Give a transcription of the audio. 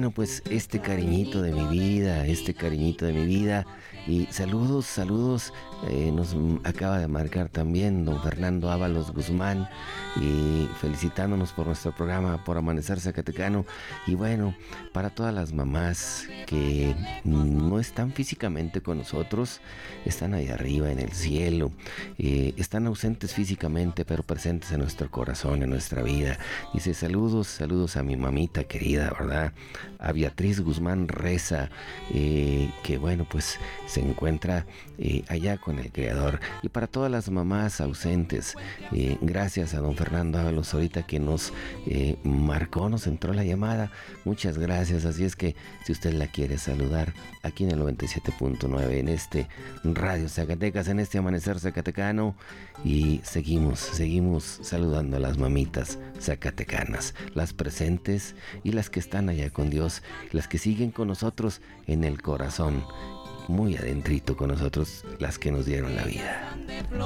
bueno, pues este cariñito de mi vida, y saludos, nos acaba de marcar también don Fernando Ábalos Guzmán, y felicitándonos por nuestro programa, por Amanecer Zacatecano. Y bueno, para todas las mamás que no están físicamente con nosotros, están ahí arriba en el cielo, están ausentes físicamente pero presentes en nuestro corazón, en nuestra vida. Dice: saludos a mi mamita querida, ¿verdad? A Beatriz Guzmán Reza, que bueno, pues se encuentra allá con el Creador. Y para todas las mamás ausentes, gracias a don Fernando Ábalos ahorita que nos marcó, nos entró la llamada. Muchas gracias. Así es que si usted la quiere saludar aquí en el 97.9, en este Radio Zacatecas, en este Amanecer Zacatecano, y seguimos saludando a las mamitas zacatecanas, las presentes y las que están allá con Dios, las que siguen con nosotros en el corazón, muy adentrito con nosotros, las que nos dieron la vida.